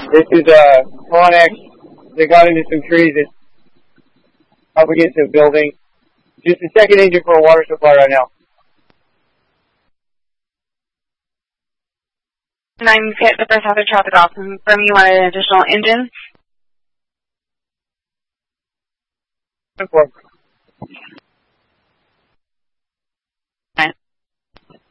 This is Connex. They got into some trees and up against a building. Just a second engine for a water supply right now. 9 hit the first half of traffic off. Confirm you want an additional engine.